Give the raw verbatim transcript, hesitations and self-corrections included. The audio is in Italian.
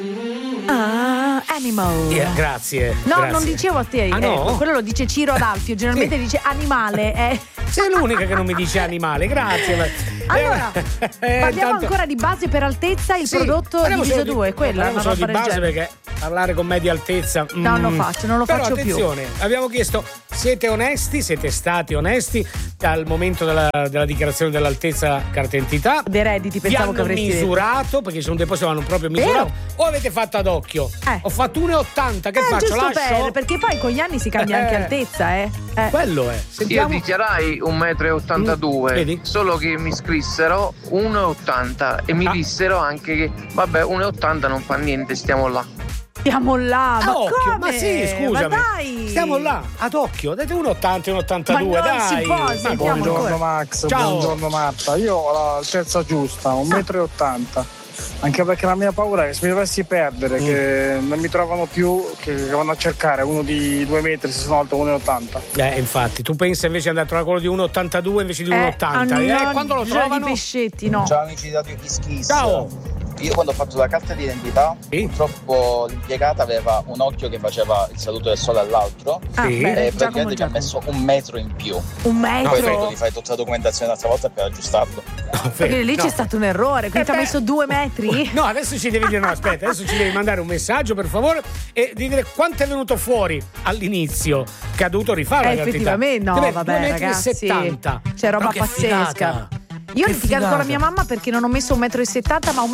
Ah, Animal. Yeah, grazie. No, grazie. non dicevo a te. Ah, no? eh, quello lo dice Ciro ad Alfio. Generalmente Sì. dice animale. Eh. Sei l'unica che non mi dice animale, grazie. Allora, eh, parliamo tanto... ancora di base per altezza. Il sì, prodotto diviso due, di, quella. parliamo solo di roba del base genere. perché parlare con me di altezza. No, non lo mm. faccio, non lo Però faccio attenzione, più. abbiamo chiesto: siete onesti? Siete stati onesti dal momento della, della dichiarazione dell'altezza carta d'identità? Dei redditi, pensavo Vi che hanno avresti misurato, perché sono dei posti che vanno proprio misurato, Vero? o avete fatto ad occhio? Eh. Ho fatto uno e ottanta, che Eh, faccio? giusto Lascio? per, perché poi con gli anni si cambia anche Eh. altezza, eh. eh. Quello è. Io Sentiamo. dichiarai un metro e ottantadue, Mm, vedi? solo che mi scrissero uno e ottanta e mi Ah. dissero anche che vabbè uno e ottanta non fa niente, stiamo là. Stiamo là, Ad ma occhio, come? ma sì, scusami. Ma dai. Stiamo là, ad occhio. Date un ottanta e un ottantadue, Ma non dai. si può, Ma sentiamo Buongiorno ancora. Max, Ciao. buongiorno Marta. Io ho l'altezza giusta, un metro e ottanta. Anche perché la mia paura è che se mi dovessi perdere, Mm. che non mi trovano più, che vanno a cercare uno di due metri se sono alto uno e ottanta. Eh, infatti, tu pensi invece di andare a trovare quello di uno e ottantadue invece di uno e ottanta. hanno Eh, quando lo bisogno trovano? di pescetti, no. Ciao amici di Radio Kiss Kiss. Ciao. Io quando ho fatto la carta d'identità, Sì. purtroppo l'impiegata aveva un occhio che faceva il saluto del sole all'altro Ah, Sì. e beh, praticamente Giacomo, mi ha Giacomo. messo un metro in più. Un Poi ho metro. detto di fare tutta la documentazione l'altra volta per aggiustarlo. Perché lì No. c'è stato un errore, quindi Eh ti ha beh. messo due metri? No, adesso ci devi dire, no, aspetta, adesso ci devi mandare un messaggio per favore e di dire quanto è venuto fuori all'inizio, che ha dovuto rifare Eh, la quantità. effettivamente, no, Deve- vabbè, due metri e ragazzi. settanta. C'è roba Però che pazzesca. figata. Io ho Che litigato con la figata. mia mamma perché non ho messo un metro e settanta, ma un